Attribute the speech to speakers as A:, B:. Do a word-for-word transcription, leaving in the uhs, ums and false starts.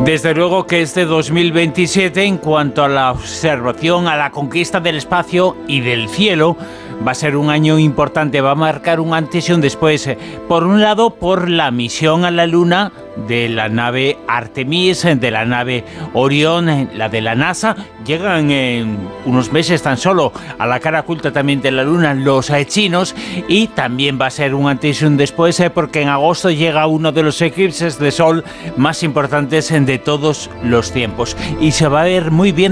A: Desde luego que este dos mil veintisiete, en cuanto a la observación, a la conquista del espacio y del cielo, va a ser un año importante, va a marcar un antes y un después. Por un lado, por la misión a la Luna de la nave Artemis, de la nave Orión, la de la NASA. Llegan en unos meses tan solo a la cara oculta también de la Luna los chinos, y también va a ser un antes y un después porque en agosto llega uno de los eclipses de sol más importantes de todos los tiempos y se va a ver muy bien